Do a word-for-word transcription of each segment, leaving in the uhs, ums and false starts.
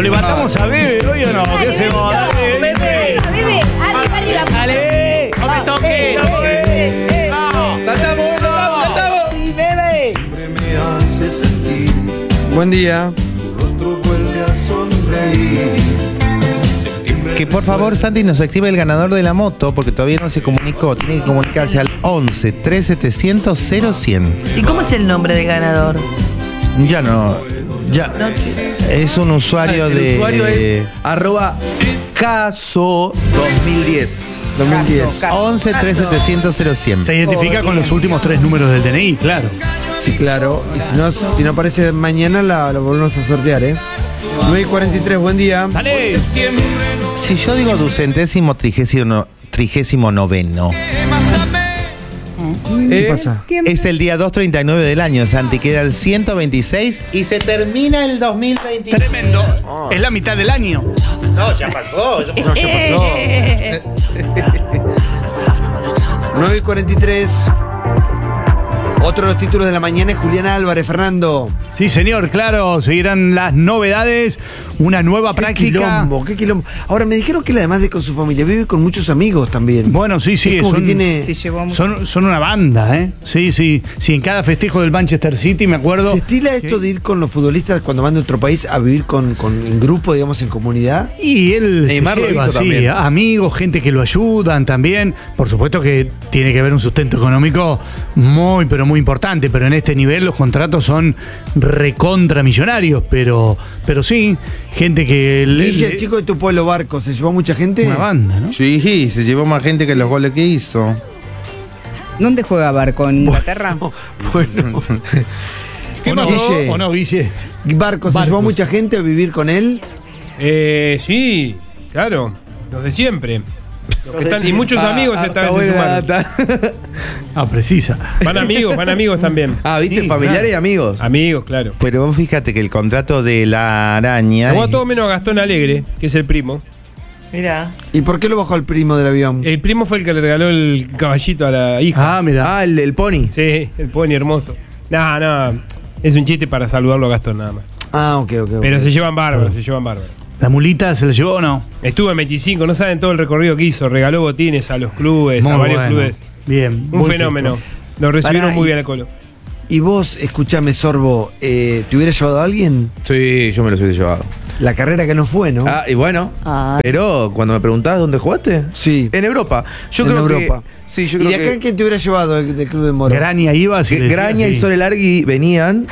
¿Lo levantamos a Bebe hoy o no? ¿Qué hacemos? Dale, Bebe. Bebe, arriba, arriba. Dale. ¡No me toques! Cantamos, cantamos, cantamos. Y Bebe. Buen día. Que por favor, Santi, nos active el ganador de la moto, porque todavía no se comunicó. Tiene que comunicarse al once, tres setecientos, cero cien. ¿Y cómo es el nombre del ganador? Ya no. Ya. Es un usuario El de. usuario es arroba caso dos mil diez. dos mil diez. once, tres setecientos, cero cien. Se identifica con los últimos tres números del D N I, claro. Sí, claro. Y si no, si no aparece mañana, la, la volvemos a sortear, ¿eh? nueve y cuarenta y tres, buen día. ¡Dale! Si yo digo ducentésimo, trigésimo, trigésimo noveno. ¿Qué pasa? Es el día doscientos treinta y nueve del año, Santi. Queda el ciento veintiséis y se termina el dos mil veintitrés. Tremendo. Es la mitad del año. No, ya pasó. No, ya pasó. nueve y cuarenta y tres. Otro de los títulos de la mañana es Juliana Álvarez, Fernando. Sí, señor, claro. Seguirán las novedades. Una nueva Qué práctica. quilombo, qué quilombo. Ahora, me dijeron que él, además de con su familia, vive con muchos amigos también. Bueno, sí, sí. Es como Son, que tiene... Sí, llevó mucho. son, son una banda, ¿eh? Sí, sí. Sí, en cada festejo del Manchester City, me acuerdo. ¿Se estila esto de ir con los futbolistas cuando van de otro país a vivir con, con en grupo, digamos, en comunidad? Y él Neymar se lo lleva, hizo sí, también. amigos, gente que lo ayudan también. Por supuesto que tiene que haber un sustento económico muy, pero muy importante. Pero en este nivel los contratos son recontra millonarios. Pero, pero sí, gente que... le- Guille, el le- chico de tu pueblo Barco, ¿se llevó mucha gente? una banda, ¿no? Sí, se llevó más gente que los goles que hizo. ¿Dónde juega Barco? ¿En Inglaterra? Bueno. ¿Qué ¿O pasó? no? ¿O no, Guille? Barco, ¿se Barcos. llevó mucha gente a vivir con él? Eh, sí, claro. Los de siempre. Los que están, y muchos Ah, amigos ah, esta vez está se buena sumaron. data. Ah, precisa. Van amigos, van amigos también. Ah, viste, Sí, familiares claro. y amigos. Amigos, claro. Pero vos fíjate que el contrato de la araña. Llegó a todo menos a Gastón Alegre, que es el primo. Mira. ¿Y por qué lo bajó el primo del avión? El primo fue el que le regaló el caballito a la hija. Ah, mira. Ah, el, el pony. Sí, el pony hermoso. No, no, es un chiste para saludarlo a Gastón nada más. Ah, ok, ok. Pero ok. se llevan bárbaros, se llevan bárbaros. ¿La mulita se la llevó o no? Estuvo en veinticinco, no saben todo el recorrido que hizo. Regaló botines a los clubes, Muy a varios bueno. clubes. Bien. Un muy fenómeno. rico. Lo recibieron Pará, muy y- bien al Colo. Y vos, escuchame, Sorbo, eh, ¿te hubiera llevado a alguien? Sí, yo me los hubiese llevado. La carrera que no fue, ¿no? Ah, y bueno. Ah. Pero cuando me preguntás dónde jugaste, Sí. en Europa. Yo En creo Europa. que. Sí, yo ¿Y creo de acá que. quién te hubiera llevado del, del Club de Moro? Graña iba. si que le decía Graña y así. Sole Largui venían.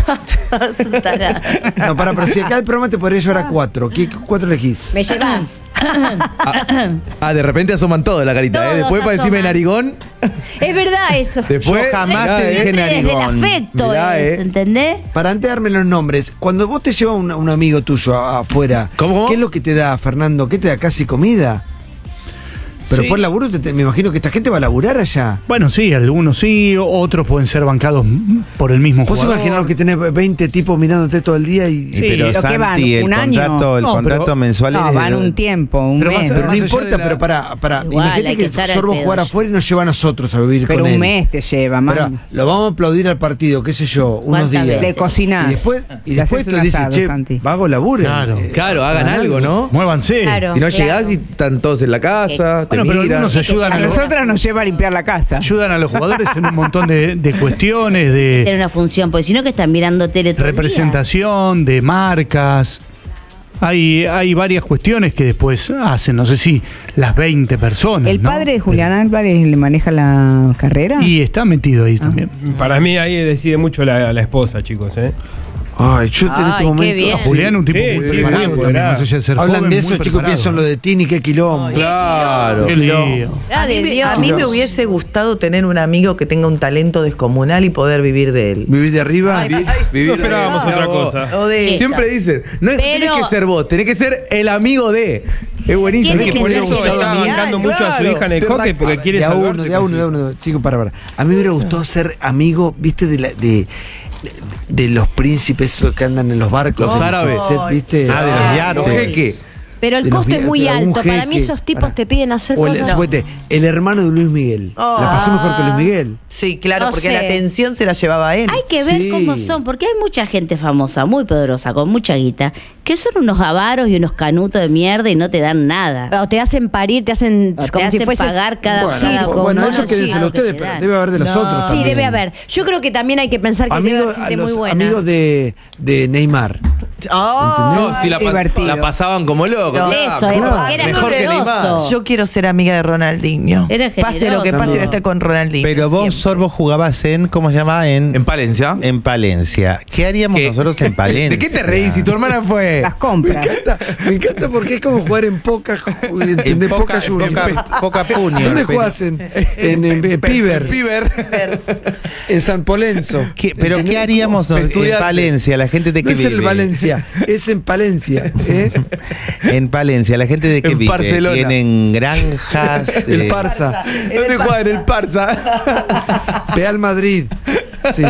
No, pará, pero si acá el programa te podría llevar a cuatro. ¿Qué cuatro elegís? Me llevas. Ah, ah, de repente asoman todo la carita, ¿eh? Todos Después para decirme asoman. narigón. Es verdad eso. Después. Yo jamás mirá, te eh. dije Siempre desde el narigón. afecto Mirá, es, eh. ¿entendés? Para antes de darme los nombres, cuando vos te llevas un, un amigo tuyo a- afuera, ¿Cómo, cómo? ¿qué es lo que te da, Fernando? ¿Qué te da? ¿Casi comida? Pero Sí. por laburo, te- te- me imagino que esta gente va a laburar allá. Bueno, sí, algunos sí, otros pueden ser bancados por el mismo ¿Vos jugador. imaginás que tenés veinte tipos mirándote todo el día y... Sí, pero ¿lo que van? Santi, el ¿Un año? contrato, el No, contrato pero- mensual No, es van de- un tiempo, un Pero mes. más- Pero no más allá importa, de la- pero para, para Igual, imagínate hay que que estar al Sorbo pedo jugar ya. afuera y nos lleva a nosotros a vivir Pero con un él. mes te lleva, Pero man. lo vamos a aplaudir al partido, qué sé yo, unos ¿Cuántas días. Le cocinás. Y después, y Le después haces tú un dices, asado, che, Santi. vago laburen. Claro. Eh, Claro, hagan algo, ¿no? Muévanse. Claro. Si no claro. llegás y están todos en la casa, te Bueno, pero miran. algunos ayudan A a los, nosotros nos lleva a limpiar la casa. ayudan a los jugadores en un montón de, de cuestiones, Tener de una función, porque si no que están mirando tele todo el día. representación, de marcas. Hay, hay varias cuestiones que después hacen, no sé si las veinte personas. ¿El ¿no? padre de Julián Álvarez le maneja la carrera? Y está metido ahí también. Para mí ahí decide mucho la, la esposa, chicos, ¿eh? Ay, yo en Ay, este qué momento. bien. Sí. Julián, un tipo Sí, muy sí, preparado muy también, empoderado. más allá de ser Hablan joven, de muy eso, chicos, preparado. piensan lo de Tini, qué quilombo. Claro. Qué lío. Ah, A mí, de me, Dios. a mí me hubiese gustado tener un amigo que tenga un talento descomunal y poder vivir de él. Vivir de arriba. Vi- No vivir esperábamos de- otra No, cosa. O de Siempre dicen, no Pero- tenés que ser vos, tenés que ser el amigo de. Es buenísimo. Tiene Que que por ser eso que está lo bancando Ay, mucho a su claro. hija en el hockey porque quiere de a uno, salvarse. de a con uno, su- de a uno. Chicos, para, para. A mí me hubiera gustado ser amigo, viste, de la, de, de, de los príncipes esos que andan en los barcos. Los en árabes. set, ¿viste? Ah, de los Los yates. jeques. Pero el de los costo es vi- muy de algún alto. Para mí jeque. esos tipos Pará. te piden hacer O el, cosas. suponete, el hermano de Luis Miguel. Oh. La pasó mejor que Luis Miguel. Sí, claro, No porque sé. la atención se la llevaba él. Hay que ver Sí. cómo son, porque hay mucha gente famosa, muy poderosa, con mucha guita, que son unos avaros y unos canutos de mierda y no te dan nada. O te hacen parir, te hacen O te como si hacen fueses pagar cada- Bueno, cada bueno, mono eso quédenselo chino ustedes, que te pero dan. debe haber de los No. otros Sí, también. debe haber. Yo creo que también hay que pensar que debe Amigo, haber gente a los muy buena. amigos de, de Neymar. Oh, No, si la, pa- divertido. la pasaban como locos. No. Eso, Claro. es porque era Mejor que generoso. Neymar. Yo quiero ser amiga de Ronaldinho. Era Pase lo que generoso. pase, No. no esté con Ronaldinho. Pero vos, siempre. Sorbo, jugabas en, ¿cómo se llama? En, En Palencia. en Palencia. ¿Qué haríamos ¿Qué? nosotros en Palencia? ¿De qué te reís? Si tu hermana fue. Las Me compras. encanta, me encanta porque es como jugar en poca, en, En en poca, poca Junior. poca, poca puño. ¿Dónde Pero- jugás? En, en, en, en Piber, Piber. en San Polenzo. ¿Qué- ¿Pero ¿Entendés? qué haríamos nos- en Estudiante. Palencia? La gente de No qué es vive. en Valencia, es en Palencia. ¿eh? En Palencia, la gente de qué En vive. Barcelona. Tienen granjas. El eh, Parsa. ¿Dónde juegan? El Parsa. Real Madrid. Sí.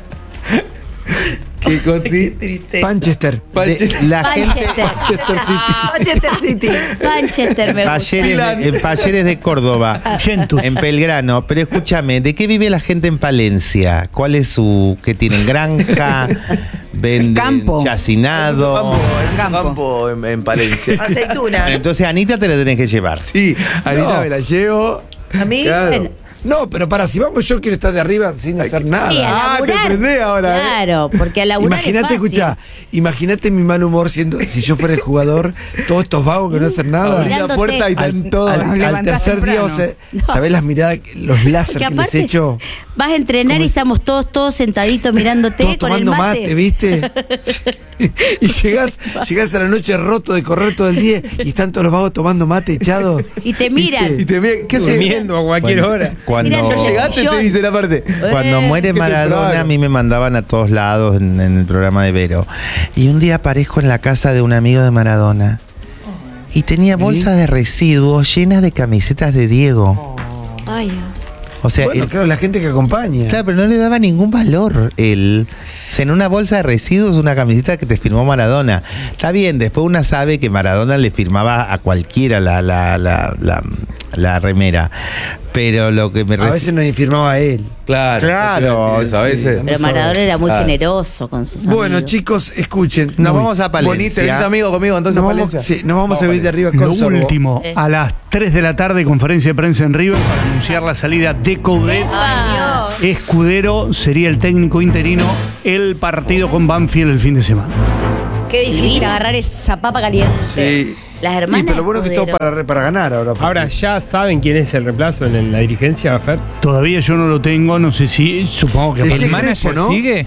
¿Qué Coti? Tristeza. Manchester. de- la gente. Manchester. Manchester City. Manchester City. Manchester me gusta. Talleres de- en Talleres de Córdoba, Juventus. en Belgrano. Pero escúchame, ¿de qué vive la gente en Palencia? ¿Cuál es su... que tienen granja? ¿Venden Campo. chacinado? Campo, en Campo. campo en, en Palencia. Aceitunas. Entonces Anita te la tenés que llevar. Sí, ahorita No. me la llevo. A mí, Claro. Bueno. No, pero para, si vamos, yo quiero estar de arriba sin hacer nada. Sí, a Ah, te laburar. prendés ahora, ¿eh? Claro, porque a laburar Imagínate, es fácil. escucha, imagínate mi mal humor siendo, si yo fuera el jugador, todos estos vagos que no hacen nada. Abrí la Mirándote. puerta y están todos. Al, al levantás tercer día, temprano. vos sabés, No. ¿sabés las miradas, los láser Que que les aparte he hecho? vas a entrenar ¿Cómo y es? estamos todos, todos sentaditos mirándote Todos con el tomando mate. mate, ¿viste? Sí. Y llegás, llegás a la noche roto de correr todo el día y están todos los vagos tomando mate echados. Y te miran. Y te mira, ¿qué haces? Durmiendo a cualquier Cuando- hora. Cuando, Mira, Ya yo llegaste, Yo- te dice la parte. Cuando Eh, muere qué Maradona, temprano. a mí me mandaban a todos lados en, en el programa de Vero. Y un día aparezco en la casa de un amigo de Maradona. Y tenía bolsas de residuos llenas de camisetas de Diego. Ay, O sea, Bueno, él- claro, la gente que acompaña. claro, pero no le daba ningún valor él. O sea, en una bolsa de residuos una camiseta que te firmó Maradona. Está bien, después una sabe que Maradona le firmaba a cualquiera la, la, la, la, la remera. Pero lo que me A ref- veces no ni firmaba a él. Claro. Claro, yo te iba a decir eso, a sí. veces. Pero Maradona era muy Claro. generoso con sus Bueno, amigos. chicos, escuchen. Nos Muy- vamos a Bonito, Palencia. venite amigo conmigo entonces Nos a vamos, Palencia. sí, nos vamos a venir de arriba con Lo Sorbo. último, Eh. a las tres de la tarde, conferencia de prensa en River para anunciar la salida de Coudet. Ay, Dios. Escudero sería el técnico interino. El partido con Banfield el fin de semana. qué difícil agarrar esa papa caliente. Sí. Las Y hermanas. pero lo bueno que es todo Escudero. para, para ganar ahora. porque- Ahora, ¿ya saben quién es el reemplazo en el- la dirigencia, Fer? Todavía yo no lo tengo, no sé si, supongo que Sí, a sí, partir- manager ¿no? sigue?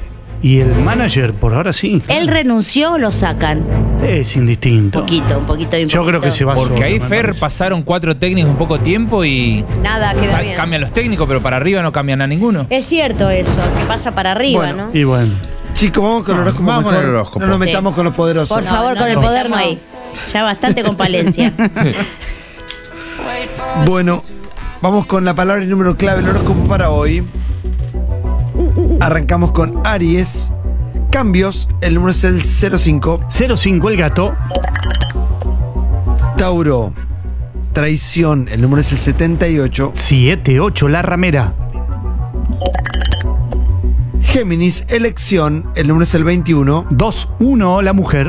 Y el manager, por ahora sí. ¿Él renunció o lo sacan? Es indistinto. Un poquito, un poquito. y un Yo creo poquito. que se va Porque solo, ahí, me Fer, parece. pasaron cuatro técnicos en poco tiempo y Nada, queda sa- bien. cambian los técnicos, pero para arriba no cambian a ninguno. Es cierto eso, que pasa para arriba, Bueno. ¿no? Y bueno. Chicos, vamos con el horóscopo. vamos con mejor. el horóscopo. No nos Sí. metamos con los poderosos. Por favor, con el nos poder metamos no. ahí. Ya bastante con Palencia. Bueno, vamos con la palabra y número clave del horóscopo para hoy. Arrancamos con Aries. Cambios, el número es el cero cinco. cero cinco el gato. Tauro. Traición, el número es el setenta y ocho. siete ocho la ramera. Géminis, elección, el número es el veintiuno. dos uno la mujer.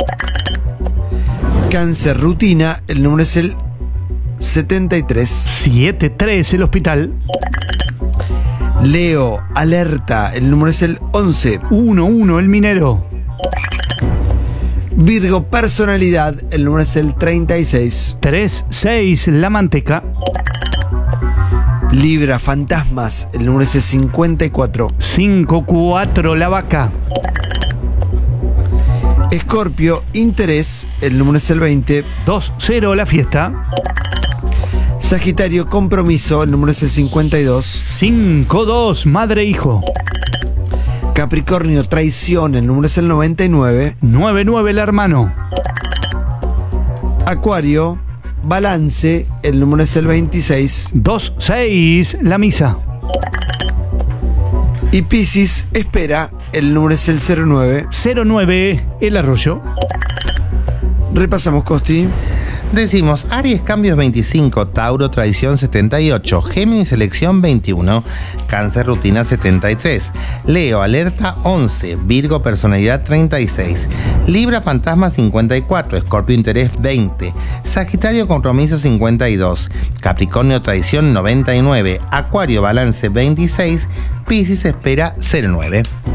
Cáncer, rutina, el número es el setenta y tres. siete tres el hospital. Leo, alerta, el número es el once. uno uno el minero. Virgo, personalidad, el número es el treinta y seis. tres seis la manteca. Libra, fantasmas, el número es el cincuenta y cuatro. cinco cuatro la vaca. Escorpio, interés, el número es el veinte. dos cero la fiesta. Sagitario, compromiso, el número es el cincuenta y dos. cinco dos madre hijo. Capricornio, traición, el número es el noventa y nueve. nueve nueve el hermano. Acuario, balance, el número es el veintiséis. dos seis la misa. Y Piscis, espera, el número es el cero nueve. cero nueve el arroyo. Repasamos, Costi. Decimos, Aries, cambios veinticinco, Tauro, traición setenta y ocho, Géminis, elección veintiuno, Cáncer, rutina setenta y tres, Leo, alerta once, Virgo, personalidad treinta y seis, Libra, fantasma cincuenta y cuatro, Escorpio, interés veinte, Sagitario, compromiso cincuenta y dos, Capricornio, traición noventa y nueve, Acuario, balance veintiséis, Piscis, espera cero nueve.